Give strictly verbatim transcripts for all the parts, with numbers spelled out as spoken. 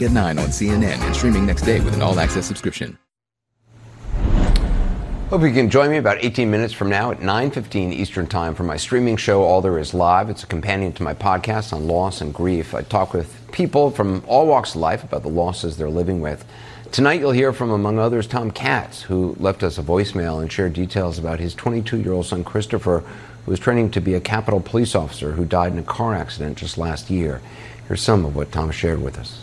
at nine on C N N and streaming next day with an all-access subscription. Hope you can join me about eighteen minutes from now at nine fifteen Eastern Time for my streaming show, All There Is Live. It's a companion to my podcast on loss and grief. I talk with people from all walks of life about the losses they're living with. Tonight you'll hear from, among others, Tom Katz, who left us a voicemail and shared details about his twenty-two-year-old son, Christopher, who was training to be a Capitol police officer who died in a car accident just last year. Here's some of what Tom shared with us.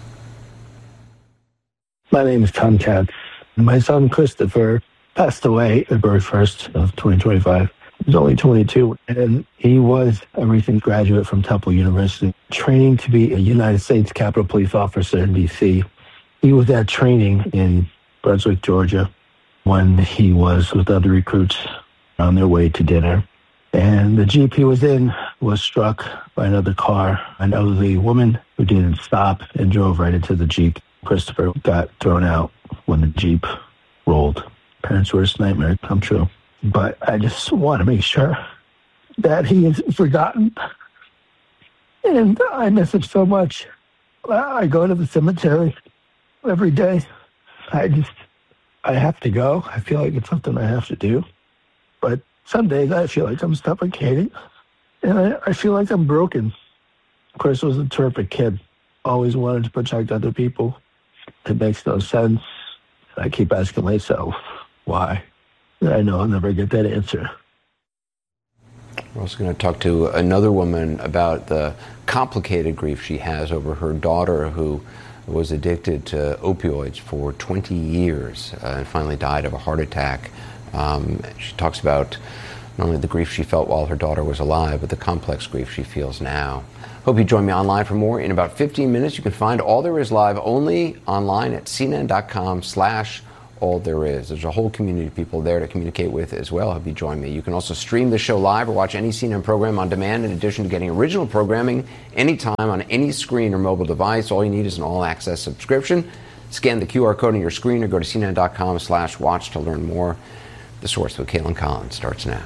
My name is Tom Katz. My son, Christopher, passed away February first of twenty twenty-five. He was only twenty-two, and he was a recent graduate from Temple University, training to be a United States Capitol Police officer in D C He was at training in Brunswick, Georgia, when he was with other recruits on their way to dinner. And the Jeep he was in was struck by another car, an elderly woman who didn't stop and drove right into the Jeep. Christopher got thrown out when the Jeep rolled. Parents' worst nightmare come true. But I just want to make sure that he isn't forgotten. And I miss him so much. I go to the cemetery every day. I just, I have to go. I feel like it's something I have to do. But some days I feel like I'm suffocating. And I, I feel like I'm broken. Chris was a terrific kid. Always wanted to protect other people. It makes no sense. I keep asking myself, why? I know I'll never get that answer. We're also going to talk to another woman about the complicated grief she has over her daughter who was addicted to opioids for twenty years uh, and finally died of a heart attack. Um, she talks about not only the grief she felt while her daughter was alive, but the complex grief she feels now. Hope you join me online for more. In about fifteen minutes, you can find All There Is Live only online at C N N dot com slash all there is. There's a whole community of people there to communicate with as well. Hope you join me. You can also stream the show live or watch any C N N program on demand in addition to getting original programming anytime on any screen or mobile device. All you need is an all-access subscription. Scan the Q R code on your screen or go to C N N dot com slash watch to learn more. The Source with Caitlin Collins starts now.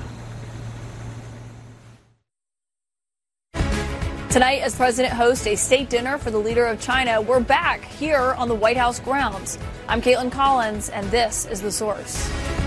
Tonight, as President hosts a state dinner for the leader of China, we're back here on the White House grounds. I'm Caitlin Collins, and this is The Source.